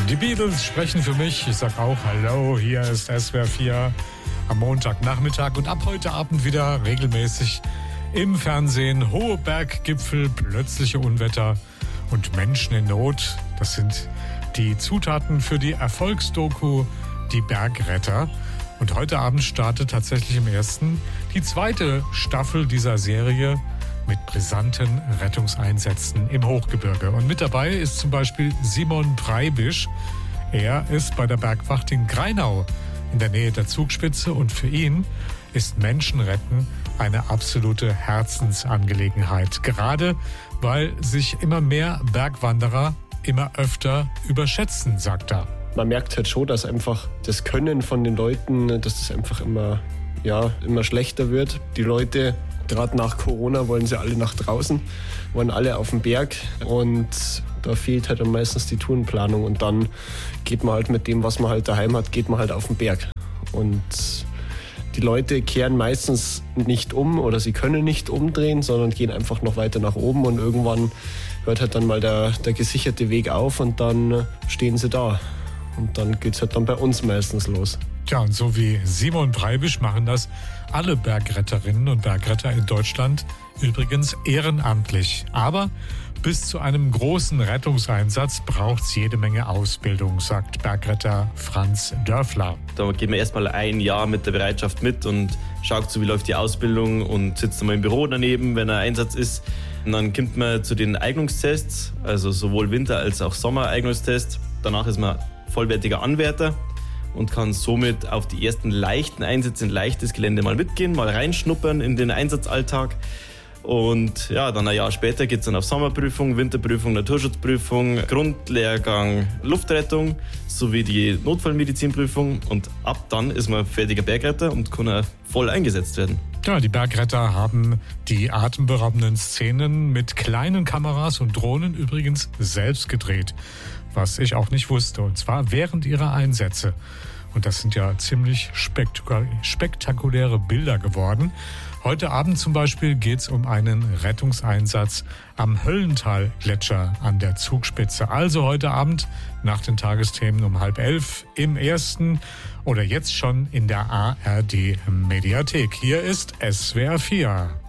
Die Beatles sprechen für mich. Ich sag auch Hallo, hier ist SWR 4 am Montagnachmittag und ab heute Abend wieder regelmäßig im Fernsehen. Hohe Berggipfel, plötzliche Unwetter und Menschen in Not. Das sind die Zutaten für die Erfolgsdoku Die Bergretter. Und heute Abend startet tatsächlich im ersten die zweite Staffel dieser Serie mit brisanten Rettungseinsätzen im Hochgebirge. Und mit dabei ist zum Beispiel Simon Preibisch. Er ist bei der Bergwacht in Greinau in der Nähe der Zugspitze und für ihn ist Menschenretten eine absolute Herzensangelegenheit. Gerade weil sich immer mehr Bergwanderer immer öfter überschätzen, sagt er. Man merkt halt schon, dass einfach das Können von den Leuten, dass das einfach immer schlechter wird. Die Leute, gerade nach Corona, wollen sie alle nach draußen, wollen alle auf den Berg und da fehlt halt dann meistens die Tourenplanung und dann geht man halt mit dem, was man halt daheim hat, geht man halt auf den Berg. Und die Leute kehren meistens nicht um oder sie können nicht umdrehen, sondern gehen einfach noch weiter nach oben und irgendwann hört halt dann mal der gesicherte Weg auf und dann stehen sie da. Und dann geht's halt dann bei uns meistens los. Tja, und so wie Simon Preibisch machen das alle Bergretterinnen und Bergretter in Deutschland übrigens ehrenamtlich. Aber bis zu einem großen Rettungseinsatz braucht es jede Menge Ausbildung, sagt Bergretter Franz Dörfler. Da geht man erstmal ein Jahr mit der Bereitschaft mit und schaut so, wie läuft die Ausbildung und sitzt mal im Büro daneben, wenn ein Einsatz ist. Und dann kommt man zu den Eignungstests, also sowohl Winter- als auch Sommereignungstest. Danach ist man vollwertiger Anwärter und kann somit auf die ersten leichten Einsätze in leichtes Gelände mal mitgehen, mal reinschnuppern in den Einsatzalltag. Und ja, dann ein Jahr später geht es dann auf Sommerprüfung, Winterprüfung, Naturschutzprüfung, Grundlehrgang Luftrettung sowie die Notfallmedizinprüfung. Und ab dann ist man fertiger Bergretter und kann voll eingesetzt werden. Ja, die Bergretter haben die atemberaubenden Szenen mit kleinen Kameras und Drohnen übrigens selbst gedreht. Was ich auch nicht wusste, und zwar während ihrer Einsätze. Und das sind ja ziemlich spektakuläre Bilder geworden. Heute Abend zum Beispiel geht es um einen Rettungseinsatz am Höllental-Gletscher an der Zugspitze. Also heute Abend nach den Tagesthemen um 10:30 im ersten oder jetzt schon in der ARD-Mediathek. Hier ist SWR 4.